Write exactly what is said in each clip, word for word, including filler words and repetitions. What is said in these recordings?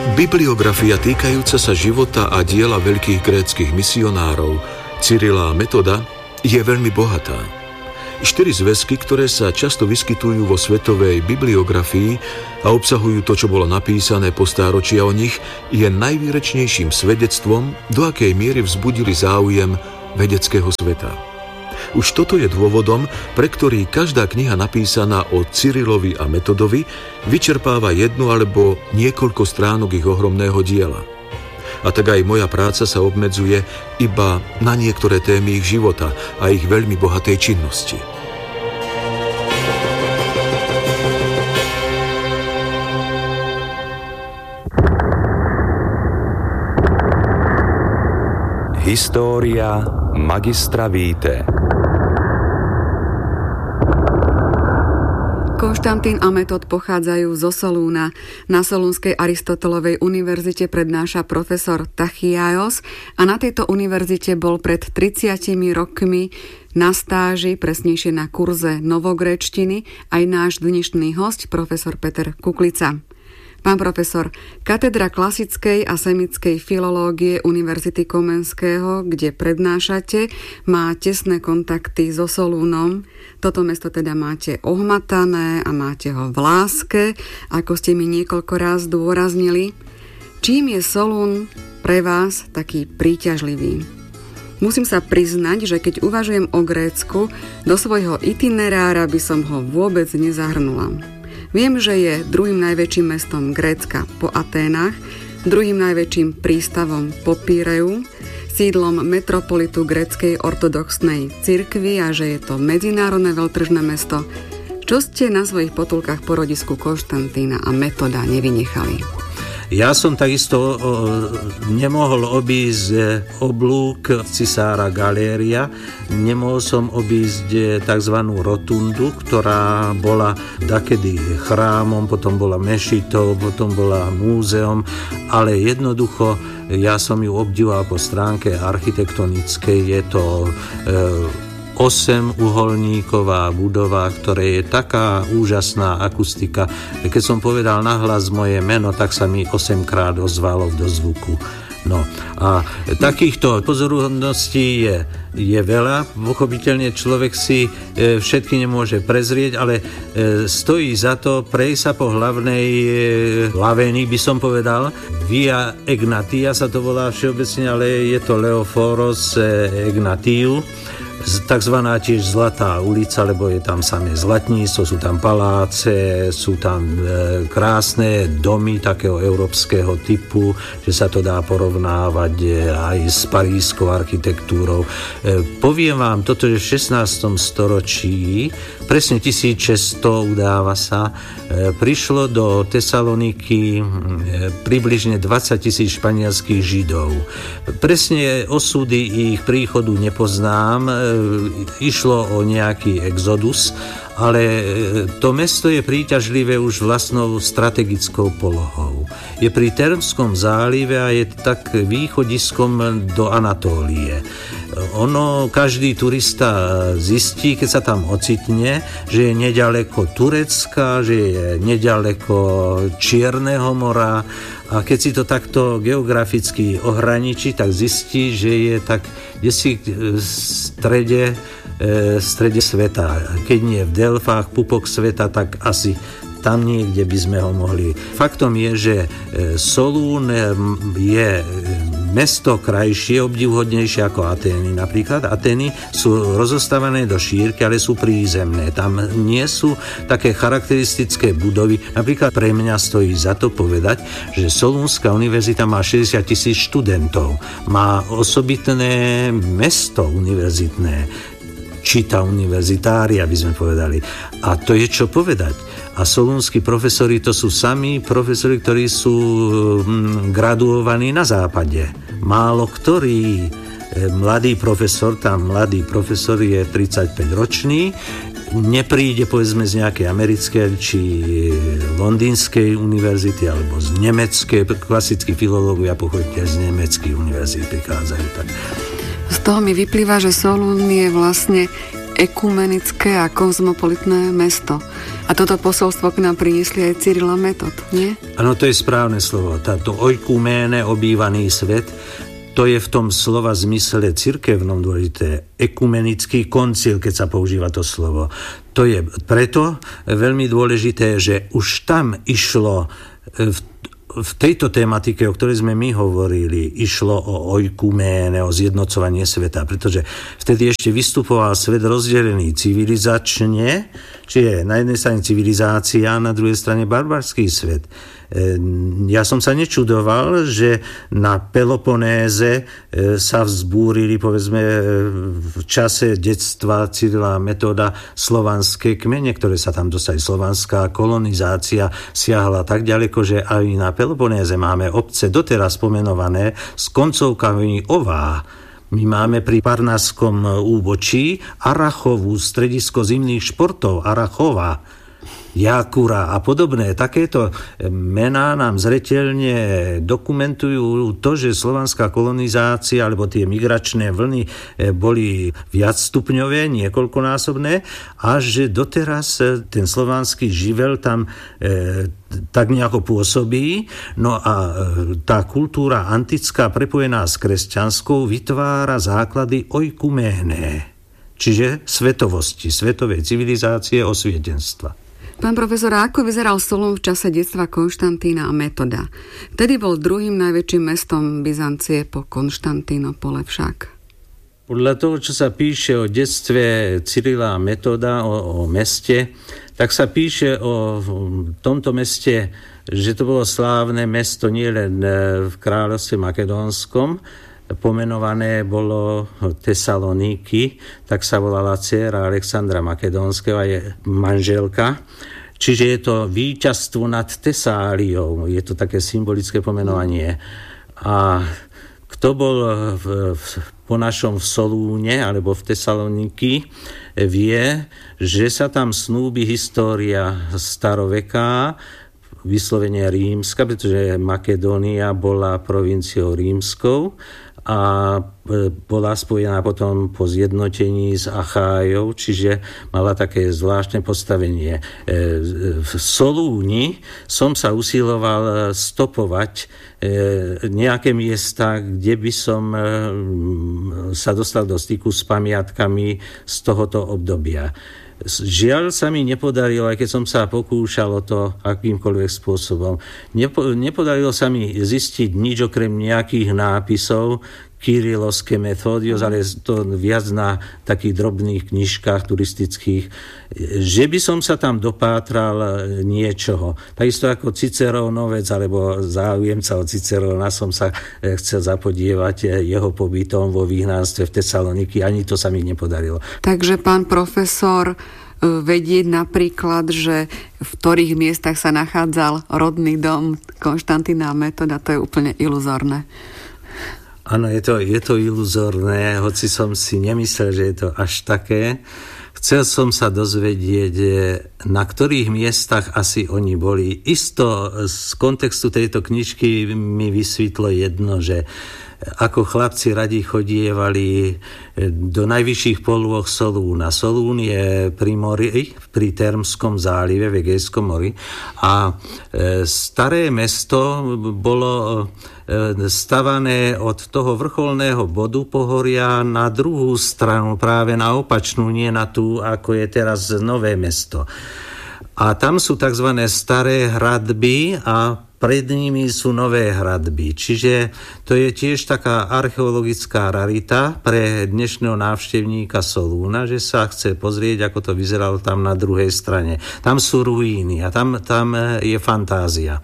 Bibliografia týkajúca sa života a diela veľkých gréckych misionárov Cyrila a Metoda je veľmi bohatá. Štyri zväzky, ktoré sa často vyskytujú vo svetovej bibliografii a obsahujú to, čo bolo napísané po stáročia o nich, je najvýrečnejším svedectvom, do akej miery vzbudili záujem vedeckého sveta. Už toto je dôvodom, pre ktorý každá kniha napísaná o Cyrilovi a Metodovi vyčerpáva jednu alebo niekoľko stránok ich ohromného diela. A tak aj moja práca sa obmedzuje iba na niektoré témy ich života a ich veľmi bohatej činnosti. História magistra Vitae. Konštantín a Metod pochádzajú zo Solúna. Na Solúnskej Aristotelovej univerzite prednáša profesor Tachiaios a na tejto univerzite bol pred tridsiatimi rokmi na stáži, presnejšie na kurze novogréčtiny, aj náš dnešný hosť, profesor Peter Kuklica. Pán profesor, katedra klasickej a semickej filológie Univerzity Komenského, kde prednášate, má tesné kontakty so Solúnom. Toto mesto teda máte ohmatané a máte ho v láske, ako ste mi niekoľko raz dôraznili. Čím je Solún pre vás taký príťažlivý? Musím sa priznať, že keď uvažujem o Grécku, do svojho itinerára by som ho vôbec nezahrnula. Viem, že je druhým najväčším mestom Grécka po Aténach, druhým najväčším prístavom po Píreu, sídlom metropolitu gréckej ortodoxnej cirkvi a že je to medzinárodné veľtržné mesto. Čo ste na svojich potulkách po rodisku Konštantína a Metoda nevynechali? Ja som takisto nemohol obísť oblúk cisára Galéria, nemohol som obísť tzv. Rotundu, ktorá bola dakedy chrámom, potom bola mešitou, potom bola múzeum, ale jednoducho ja som ju obdivoval po stránke architektonickej. Je to e, osemuholníková budova, ktoré je taká úžasná akustika. Keď som povedal nahlas moje meno, tak sa mi osemkrát ozvalo v dozvuku. No a takýchto pozoruhodností je, je veľa. Pochopiteľne človek si e, všetky nemôže prezrieť, ale e, stojí za to prejsť sa po hlavnej e, lavénii, by som povedal. Via Egnatia sa to volá všeobecne, ale je to Leoforos Egnatiu, takzvaná tiež Zlatá ulica, lebo je tam samé zlatníctvo, sú tam paláce, sú tam e, krásne domy takého európskeho typu, že sa to dá porovnávať e, aj s parížskou architektúrou. E, poviem vám toto, že v šestnástom storočí, presne tisícšesťsto udáva sa, e, prišlo do Tesaloniky e, približne dvadsať tisíc španielských Židov. Presne osudy ich príchodu nepoznám, išlo o nejaký exodus, ale to mesto je príťažlivé už vlastnou strategickou polohou. Je pri Termskom zálive a je tak východiskom do Anatólie. Ono, každý turista zistí, keď sa tam ocitne, že je neďaleko Turecka, že je neďaleko Čierneho mora, a keď si to takto geograficky ohraničí, tak zistí, že je tak kdesi v strede, v strede sveta. Keď nie v Delfách, pupok sveta, tak asi tam niekde by sme ho mohli. Faktom je, že Solún je mesto krajšie, obdivhodnejšie ako Atény. Napríklad Atény sú rozostávané do šírky, ale sú prízemné. Tam nie sú také charakteristické budovy. Napríklad pre mňa stojí za to povedať, že Solúnska univerzita má šesťdesiat tisíc študentov. Má osobitné mesto univerzitné, Cita universitária, by sme povedali. A to je čo povedať. A solúnski profesori to sú sami profesori, ktorí sú graduovaní na západe. Málo ktorý mladý profesor, tam mladý profesor je tridsaťpäť ročný, nepríde povedzme z nejakej americkej či londýnskej univerzity alebo z nemeckej, klasickí filológovia pochodne z nemeckých univerzít prichádzajú. Tak. Z toho mi vyplýva, že Solún je vlastne ekumenické a kozmopolitné mesto. A toto posolstvo k nám priniesli aj Cyril a Metod, nie? Áno, to je správne slovo. Táto oikuméne, obývaný svet, to je v tom slova zmysle cirkevnom dôležité. Ekumenický koncil, keď sa používa to slovo. To je preto veľmi dôležité, že už tam išlo v v tejto tematike, o ktorej sme my hovorili, išlo o oikuméne, o zjednocovanie sveta, pretože vtedy ešte vystupoval svet rozdelený civilizačne, čiže na jednej strane civilizácia, na druhej strane barbarský svet. Ja som sa nečudoval, že na Peloponéze sa vzbúrili, povedzme, v čase detstva Cyrila a Metoda slovanské kmene, ktoré sa tam dostali. Slovanská kolonizácia siahla tak ďaleko, že aj na Peloponéze máme obce doteraz pomenované s koncovkami ová. My máme pri Parnaskom úbočí Arachovú, stredisko zimných športov, Arachova, Jakura a podobné. Takéto mená nám zreteľne dokumentujú to, že slovanská kolonizácia alebo tie migračné vlny boli viacstupňové, niekoľkonásobné a že doteraz ten slovanský živel tam e, tak nejako pôsobí. No a tá kultúra antická prepojená s kresťanskou vytvára základy oikuméne, čiže svetovosti, svetovej civilizácie, osvietenstva. Pán profesor, ako vyzeral Solún v čase detstva Konštantína a Metoda? Vtedy bol druhým najväčším mestom Byzancie po Konštantínopole však. Podľa toho, čo sa píše o detstve Cyrila a Metoda, o, o meste, tak sa píše o tomto meste, že to bolo slávne mesto nielen v kráľovstve makedónskom, pomenované bolo Tesaloniky, tak sa volala dcéra Alexandra Makedónskeho a je manželka. Čiže je to víťazstvo nad Tesáliou, je to také symbolické pomenovanie. A kto bol v, v, po našom v Solúne alebo v Tesaloniky, vie, že sa tam snúbi história staroveká, vyslovene rímska, pretože Makedónia bola provinciou rímskou a bola spojená potom po zjednotení s Achájou, čiže mala také zvláštne postavenie. V Solúni som sa usiloval stopovať nejaké miesta, kde by som sa dostal do styku s pamiatkami z tohoto obdobia. Žiaľ sa mi nepodarilo, aj keď som sa pokúšal o to akýmkoľvek spôsobom. Nepo, nepodarilo sa mi zistiť nič okrem nejakých nápisov Kyrilovské Methodios, ale to viac na takých drobných knižkách turistických, že by som sa tam dopátral niečoho. Takisto ako Cicerónovec alebo záujemca o Ciceróna som sa chcel zapodievať jeho pobytom vo vyhnanstve v Tesaloniky, ani to sa mi nepodarilo. Takže pán profesor, vedieť napríklad, že v ktorých miestach sa nachádzal rodný dom Konštantína a Metoda, to je úplne iluzórne. Áno, je to, je to iluzórne, hoci som si nemyslel, že je to až také. Chcel som sa dozvedieť, na ktorých miestach asi oni boli. Isto z kontextu tejto knižky mi vysvetlo jedno, že ako chlapci radi chodievali do najvyšších polôch Solúna. Solún je pri mori, pri Termskom zálive, v Egejskom mori. A staré mesto bolo stavané od toho vrcholného bodu pohoria na druhú stranu, práve na opačnú, nie na tú, ako je teraz Nové Mesto. A tam sú tzv. Staré hradby a pred nimi sú nové hradby. Čiže to je tiež taká archeologická rarita pre dnešného návštevníka Solúna, že sa chce pozrieť, ako to vyzeralo tam na druhej strane. Tam sú ruíny a tam, tam je fantázia.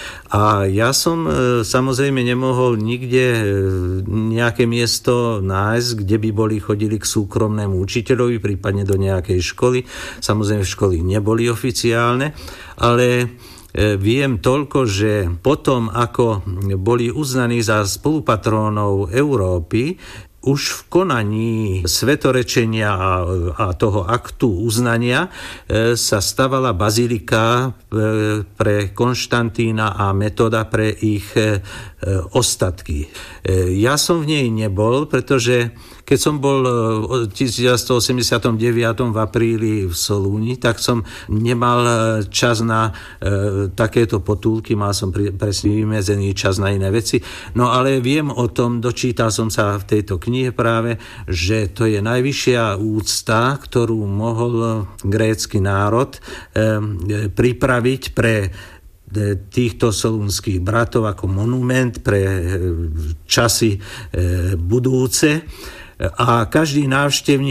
A ja som samozrejme nemohol nikde nejaké miesto nájsť, kde by boli chodili k súkromnému učiteľovi, prípadne do nejakej školy. Samozrejme školy neboli oficiálne, ale viem toľko, že potom, ako boli uznaní za spolupatrónov Európy, už v konaní svetorečenia a, a toho aktu uznania e, sa stavala bazilika e, pre Konštantína a Metoda pre ich e, ostatky. E, ja som v nej nebol, pretože keď som bol v devätnásťstoosemdesiatdeväť v apríli v Solúni, tak som nemal čas na e, takéto potulky, mal som pri, presne vymedzený čas na iné veci. No ale viem o tom, dočítal som sa v tejto knihe práve, že to je najvyššia úcta, ktorú mohol grécky národ e, pripraviť pre týchto solúnskych bratov ako monument pre časy budúce. A každý návštevník